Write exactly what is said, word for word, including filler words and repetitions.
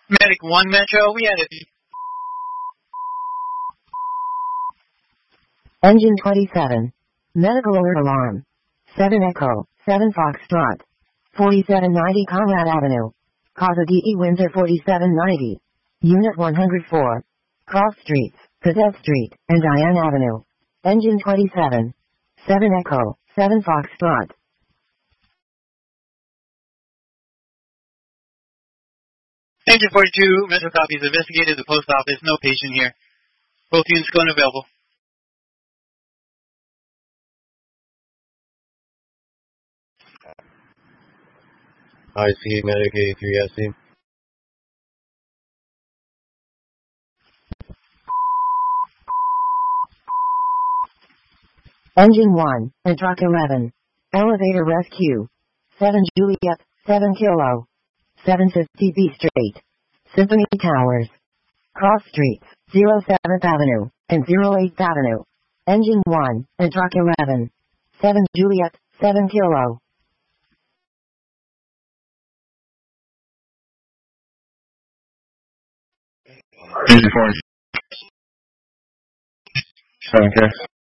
Medic one Metro, we had it. Engine twenty-seven. Medical alert alarm. seven Echo, seven Foxtrot. forty-seven ninety Conrad Avenue. Casa D E Windsor forty-seven ninety. Unit one hundred four. Cross Streets, Cadet Street, and Diane Avenue. Engine twenty-seven. seven Echo, seven Foxtrot. Engine forty-two, Metro copies, investigated the post office, no patient here. Both units going available. I C Medic eighty-three S C. Engine one, and Truck eleven. Elevator rescue. seven Juliet, seven Kilo. seven fifty B Street. Symphony Towers. Cross Streets, oh seventh Avenue, and oh eighth Avenue. Engine one, and Truck eleven. seven Juliet, seven Kilo. Engine four. seven K.